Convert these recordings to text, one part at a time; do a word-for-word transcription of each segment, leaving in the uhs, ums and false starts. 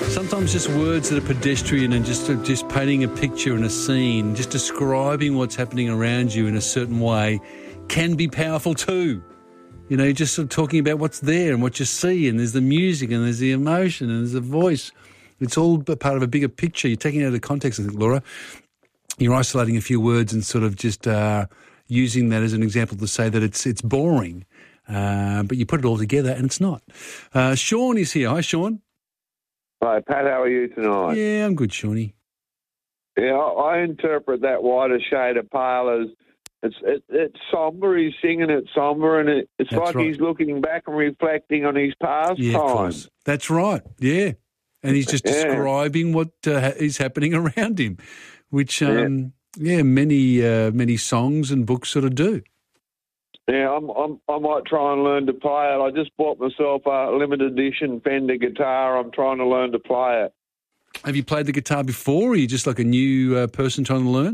Sometimes just words that are pedestrian and just just painting a picture and a scene, just describing what's happening around you in a certain way can be powerful too. You know, just sort of talking about what's there and what you see, and there's the music and there's the emotion and there's the voice. It's all part of a bigger picture. You're taking it out of context, I think, Laura. You're isolating a few words and sort of just uh, using that as an example to say that it's it's boring, uh, but you put it all together and it's not. Uh, Sean is here. Hi, Sean. Hi, Pat, how are you tonight? Yeah, I'm good, Shawnee. Yeah, I, I interpret that whiter shade of pale as it's it, it's sombre. He's singing it sombre, and it, it's That's like right. he's looking back and reflecting on his past Yeah, of times. course. That's right, yeah. And he's just Yeah. describing what uh, is happening around him, which, um, yeah, yeah many uh, many songs and books sort of do. Yeah, I'm, I'm, I might try and learn to play it. I just bought myself a limited edition Fender guitar. I'm trying to learn to play it. Have you played the guitar before, or are you just like a new uh, person trying to learn?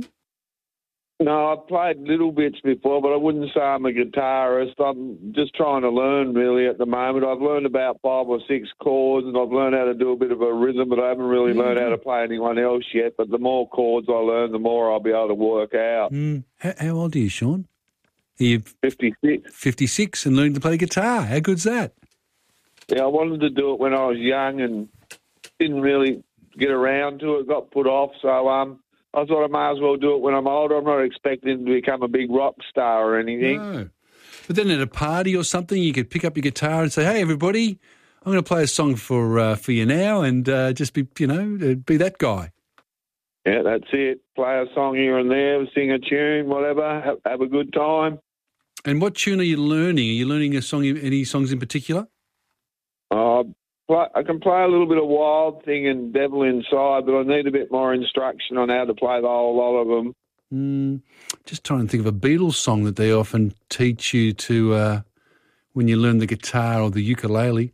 No, I've played little bits before, but I wouldn't say I'm a guitarist. I'm just trying to learn, really, at the moment. I've learned about five or six chords, and I've learned how to do a bit of a rhythm, but I haven't really Mm. learned how to play anyone else yet. But the more chords I learn, the more I'll be able to work out. Mm. How, how old are you, Sean? Are you fifty-six. fifty-six and learning to play guitar. How good's that? Yeah, I wanted to do it when I was young and didn't really get around to it, got put off. So um, I thought I may as well do it when I'm older. I'm not expecting to become a big rock star or anything. No. But then at a party or something, you could pick up your guitar and say, hey, everybody, I'm going to play a song for uh, for you now, and uh, just be, you know, be that guy. Yeah, that's it. Play a song here and there, sing a tune, whatever, have, have a good time. And what tune are you learning? Are you learning a song, any songs in particular? Uh, play, I can play a little bit of Wild Thing and Devil Inside, but I need a bit more instruction on how to play the whole lot of them. Mm, just trying to think of a Beatles song that they often teach you to uh, when you learn the guitar or the ukulele.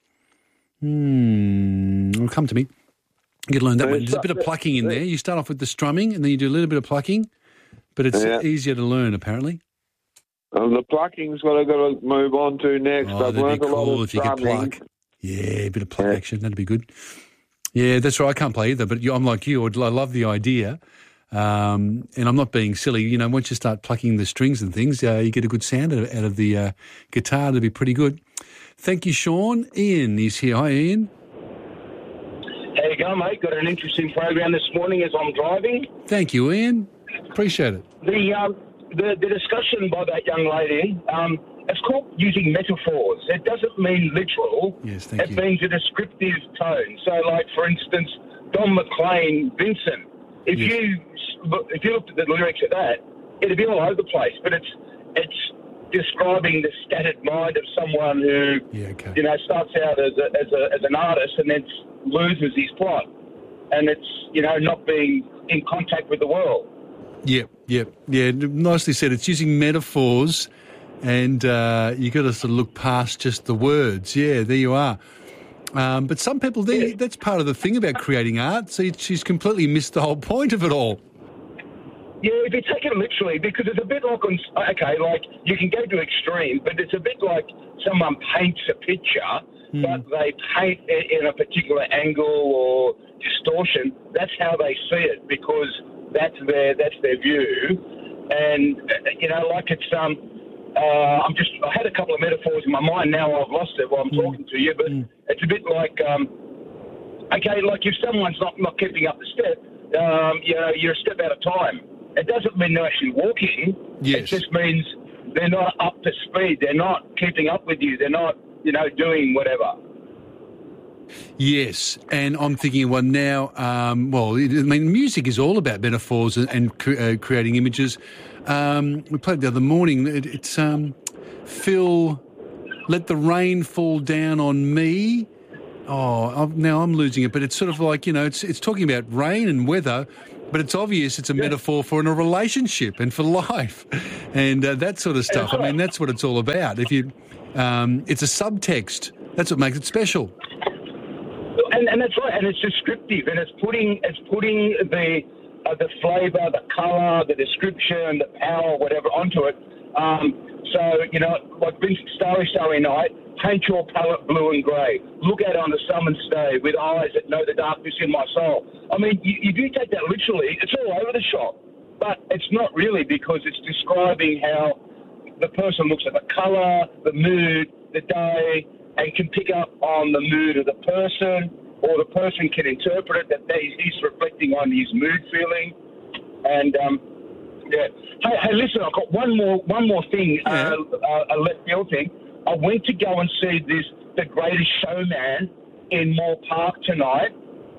Hmm, it'll come to me. You can learn that one. There's a bit of plucking in there. You start off with the strumming and then you do a little bit of plucking, but it's Yeah. easier to learn apparently. And the plucking's what I've got to move on to next. Oh, I've that'd learned be a lot cool of if you could strumming. pluck. Yeah, a bit of pluck Yeah. action. That'd be good. Yeah, that's right. I can't play either, but you, I'm like you. I love the idea. Um, and I'm not being silly. You know, once you start plucking the strings and things, uh, you get a good sound out of, out of the uh, guitar. That'd be pretty good. Thank you, Sean. Ian is here. Hi, Ian. How you going, mate? Got an interesting program this morning as I'm driving. Thank you, Ian. Appreciate it. The um, the, the discussion by that young lady, um, it's called using metaphors. It doesn't mean literal. Yes, thank it you. means a descriptive tone. So, like, for instance, Don McLean, Vincent. If Yes. you look, if you looked at the lyrics of that, it'd be all over the place. But it's it's describing the scattered mind of someone who, Yeah, okay. you know, starts out as a, as a, as an artist and then loses his plot, and it's, you know, not being in contact with the world. Yep, yep, yeah. Nicely said. It's using metaphors, and uh, you got to sort of look past just the words. Yeah, there you are. Um, but some people, they, that's part of the thing about creating art. So she's completely missed the whole point of it all. Yeah, if you take it literally, because it's a bit like, on, okay, like you can go to extreme, but it's a bit like someone paints a picture, Hmm. but they paint it in a particular angle or distortion. That's how they see it, because that's their that's their view. And uh, you know, like it's um, uh, I'm just I had a couple of metaphors in my mind. Now I've lost it while I'm talking to you, but it's a bit like um, okay, like if someone's not not keeping up the step, um, you know, you're a step out of time. It doesn't mean they're actually walking. Yes. It just means they're not up to speed. They're not keeping up with you. They're not, you know, doing whatever. Yes, and I'm thinking, well, now, um, well, I mean, music is all about metaphors and, and cre- uh, creating images. Um, we played the other morning. It, it's um, Phil, let the rain fall down on me. Oh, I've, now I'm losing it, but it's sort of like, you know, it's it's talking about rain and weather, but it's obvious it's a yeah. metaphor for in a relationship and for life and uh, that sort of stuff. I mean, that's what it's all about. If you, um, it's a subtext. That's what makes it special. And, and that's right, and it's descriptive, and it's putting it's putting the uh, the flavour, the colour, the description, the power, whatever, onto it. Um, so you know, like Vincent Starry Starry Night, paint your palette blue and grey. Look out on a summer's day with eyes that know the darkness in my soul. I mean, you, you do take that literally, it's all over the shop. But it's not really, because it's describing how the person looks at the colour, the mood, the day, and can pick up on the mood of the person, or the person can interpret it that they, he's reflecting on his mood feeling. And, um, yeah. Hey, hey, listen, I've got one more one more thing, Yeah. uh, uh, a left field thing. I went to go and see this, The Greatest Showman in Moore Park tonight.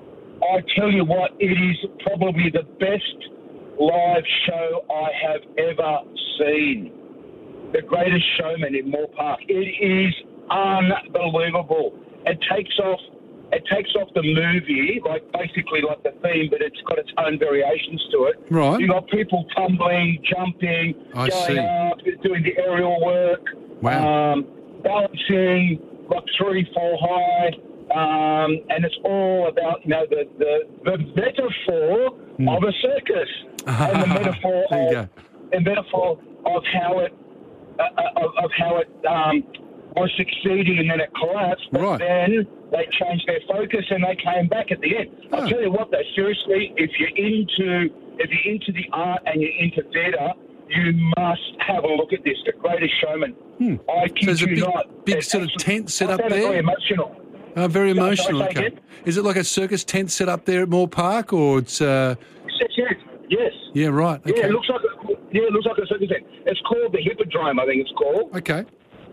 I tell you what, it is probably the best live show I have ever seen. The Greatest Showman in Moore Park. It is unbelievable. It takes off it takes off the movie, like basically like the theme, but it's got its own variations to it. Right. You've got people tumbling, jumping, I going see. up, doing the aerial work, Wow. um, balancing, like three, four high, um, and it's all about, you know, the, the, the metaphor Mm. of a circus. And the metaphor There you of, go. the metaphor of how it uh, of, of how it um, was succeeding and then it collapsed. But Right. then they changed their focus and they came back at the end. Oh. I'll tell you what, though, seriously, if you're into if you're into the art and you're into theatre, you must have a look at this. The Greatest Showman. Hmm. I So kid there's a you big, not. big It's sort of absolutely- tent set I up found it very there? emotional. Oh, very Sorry, emotional. sorry, say Okay. again? Is it like a circus tent set up there at Moore Park, or it's... Uh, Yes, yes, yes. yeah, right. Okay. Yeah, it looks like a, yeah, it looks like a circus tent. It's called the Hippodrome, I think it's called. Okay.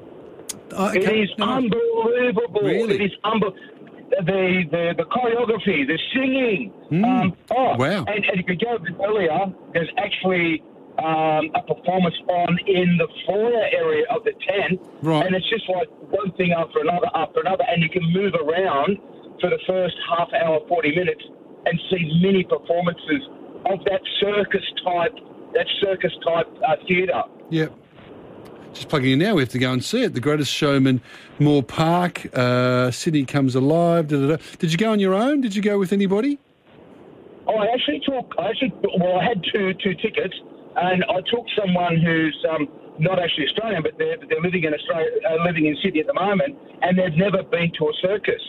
Oh, It okay. is No, no. unbelievable. Really? It is unbelievable. The, the the choreography, the singing. Mm. Um, oh, Wow. And, and if you go a bit earlier, there's actually um, a performance on in the foyer area of the tent. Right. And it's just like one thing after another, after another, and you can move around for the first half hour, forty minutes, and see many performances of that circus type, that circus type uh, theatre. Yep. Just plugging in now, we have to go and see it. The Greatest Showman, Moore Park, uh, Sydney Comes Alive. Da, da, da. Did you go on your own? Did you go with anybody? Oh, I actually took. I actually well, I had two two tickets, and I took someone who's um, not actually Australian, but they're they're living in Australia, uh, living in Sydney at the moment, and they've never been to a circus.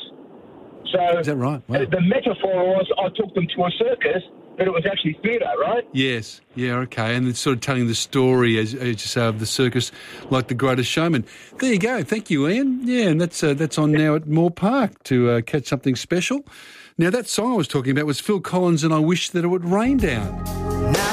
So Is that right? Wow. the, the metaphor was I took them to a circus, but it was actually theatre, right? Yes. Yeah, okay. And it's sort of telling the story, as, as you say, of the circus, like The Greatest Showman. There you go. Thank you, Ian. Yeah, and that's uh, that's on now at Moore Park to uh, catch something special. Now, that song I was talking about was Phil Collins and I Wish That It Would Rain Down.